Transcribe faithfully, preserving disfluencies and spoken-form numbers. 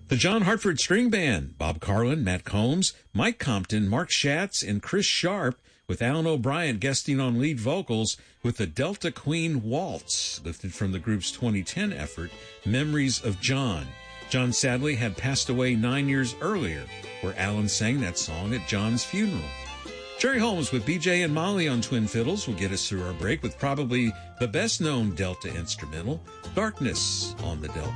The John Hartford String Band, Bob Carlin, Matt Combs, Mike Compton, Mark Schatz, and Chris Sharp, with Alan O'Brien guesting on lead vocals with the Delta Queen Waltz, lifted from the group's twenty ten effort, Memories of John. John sadly had passed away nine years earlier, where Alan sang that song at John's funeral. Jerry Holmes with B J and Molly on twin fiddles will get us through our break with probably the best-known Delta instrumental, Darkness on the Delta.